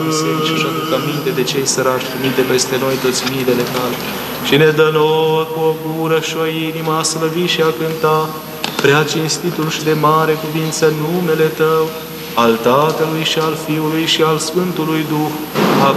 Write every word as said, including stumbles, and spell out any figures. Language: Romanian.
biserici și aduc aminte de cei săraci, trimite peste noi toți miile tale. Și ne dă nouă cu o gură și o inimă a slăvi și a cânta prea cinstitul și de mare cuvință numele Tău, al Tatălui și al Fiului și al Sfântului Duh,